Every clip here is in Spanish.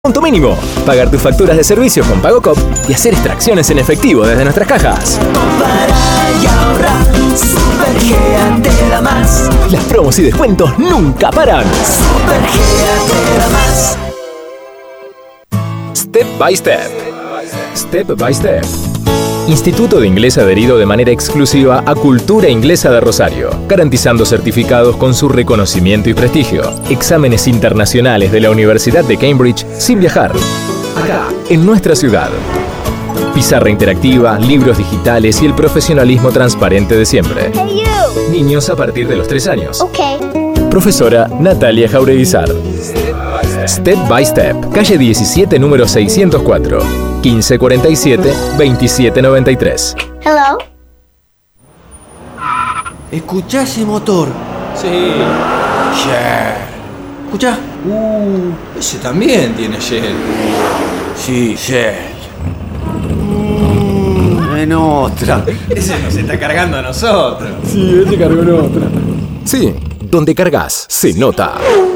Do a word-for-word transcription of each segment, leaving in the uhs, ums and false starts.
Punto mínimo. Pagar tus facturas de servicio con PagoCop y hacer extracciones en efectivo desde nuestras cajas. Para y ahorrar, Super G A te da más. Las promos y descuentos nunca paran. Super G A te da más. Step by Step. Step by Step. Instituto de Inglés adherido de manera exclusiva a Cultura Inglesa de Rosario, garantizando certificados con su reconocimiento y prestigio. Exámenes internacionales de la Universidad de Cambridge sin viajar. Acá, en nuestra ciudad. Pizarra interactiva, libros digitales y el profesionalismo transparente de siempre. Hey you. Niños a partir de los tres años. Okay. Profesora Natalia Jaureguizar. Step by Step. Calle diecisiete, número seiscientos cuatro. quince cuarenta y siete, veintisiete noventa y tres. Hello. ¿Escuchá ese motor? Sí. Shell. ¿Escuchá? Uh, ese también tiene Shell. Sí, Shell. Mm, en otra. Ese nos está cargando a nosotros. Sí, ese cargó en otra. Sí, donde cargas se nota.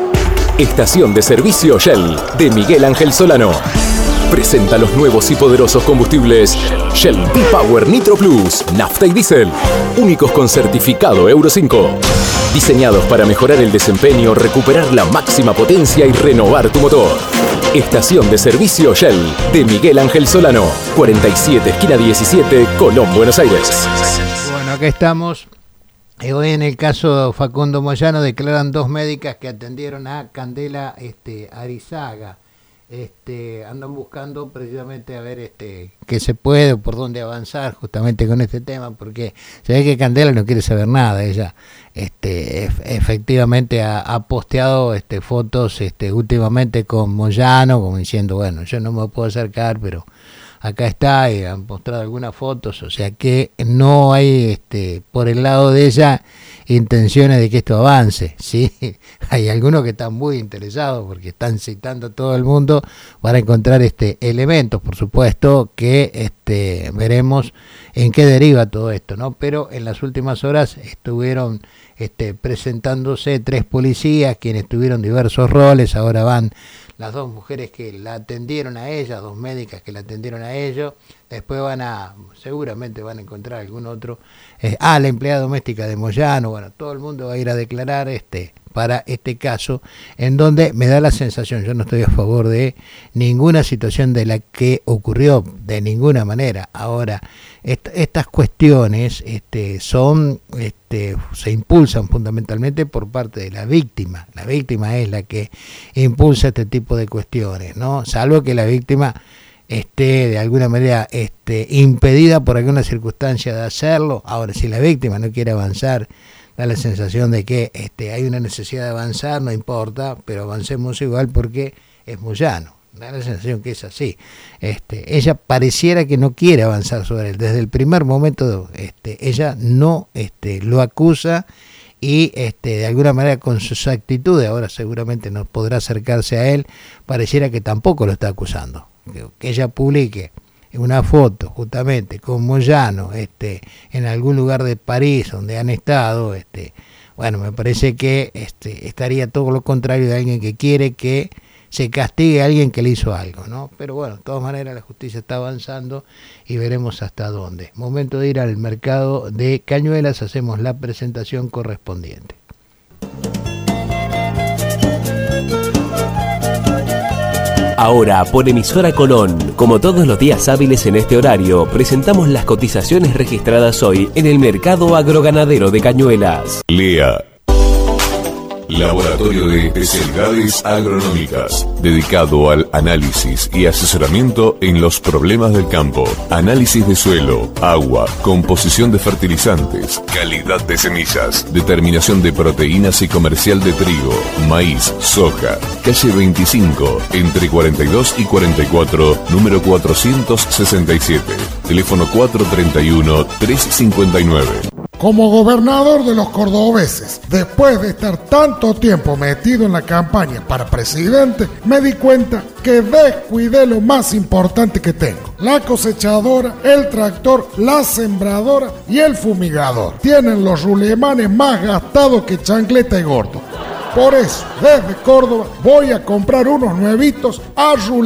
Estación de servicio Shell de Miguel Ángel Solano. Presenta los nuevos y poderosos combustibles Shell V-Power Nitro Plus, nafta y diésel, únicos con certificado Euro cinco. Diseñados para mejorar el desempeño, recuperar la máxima potencia y renovar tu motor. Estación de servicio Shell de Miguel Ángel Solano, cuarenta y siete, esquina diecisiete, Colón, Buenos Aires. Bueno, acá estamos. Eh, hoy en el caso Facundo Moyano declaran dos médicas que atendieron a Candela este, Arizaga. Este, andan buscando precisamente a ver este qué se puede o por dónde avanzar justamente con este tema, porque se ve que Candela no quiere saber nada. Ella este, ef- efectivamente ha, ha posteado este, fotos este, últimamente con Moyano, como diciendo, bueno, yo no me puedo acercar, pero acá está, y han mostrado algunas fotos, o sea que no hay este, por el lado de ella intenciones de que esto avance, ¿sí? Hay algunos que están muy interesados porque están citando a todo el mundo para encontrar este elementos, por supuesto que este veremos en qué deriva todo esto, ¿no? Pero en las últimas horas estuvieron este, presentándose tres policías, quienes tuvieron diversos roles. Ahora van las dos mujeres que la atendieron a ella, dos médicas que la atendieron a ellos. Después van a, seguramente van a encontrar algún otro, eh, ah, la empleada doméstica de Moyano. Bueno, todo el mundo va a ir a declarar este para este caso, en donde me da la sensación, yo no estoy a favor de ninguna situación de la que ocurrió, de ninguna manera. Ahora, est- estas cuestiones este, son, este, se impulsan fundamentalmente por parte de la víctima. La víctima es la que impulsa este tipo de cuestiones, ¿no? Salvo que la víctima esté de alguna manera este, impedida por alguna circunstancia de hacerlo. Ahora, si la víctima no quiere avanzar, da la sensación de que este, hay una necesidad de avanzar, no importa, pero avancemos igual porque es Moyano. Da la sensación que es así. Este, ella pareciera que no quiere avanzar sobre él. Desde el primer momento este, ella no este, lo acusa y este, de alguna manera con sus actitudes, ahora seguramente no podrá acercarse a él, pareciera que tampoco lo está acusando. Que, que ella publique una foto justamente con Moyano este, en algún lugar de París donde han estado, este, bueno, me parece que este, estaría todo lo contrario de alguien que quiere que se castigue a alguien que le hizo algo, ¿no? Pero bueno, de todas maneras la justicia está avanzando y veremos hasta dónde. Momento de ir al mercado de Cañuelas, hacemos la presentación correspondiente. Ahora, por emisora Colón, como todos los días hábiles en este horario, presentamos las cotizaciones registradas hoy en el mercado agroganadero de Cañuelas. Lea. Laboratorio de Especialidades Agronómicas, dedicado al análisis y asesoramiento en los problemas del campo. Análisis de suelo, agua, composición de fertilizantes, calidad de semillas, determinación de proteínas y comercial de trigo, maíz, soja. Calle veinticinco, entre cuarenta y dos y cuarenta y cuatro, número cuatrocientos sesenta y siete. Teléfono cuatro treinta y uno, trescientos cincuenta y nueve. Como gobernador de los cordobeses, después de estar tanto tiempo metido en la campaña para presidente, me di cuenta que descuidé lo más importante que tengo: la cosechadora, el tractor, la sembradora y el fumigador. Tienen los rulemanes más gastados que chancleta y gordo. Por eso, desde Córdoba voy a comprar unos nuevitos a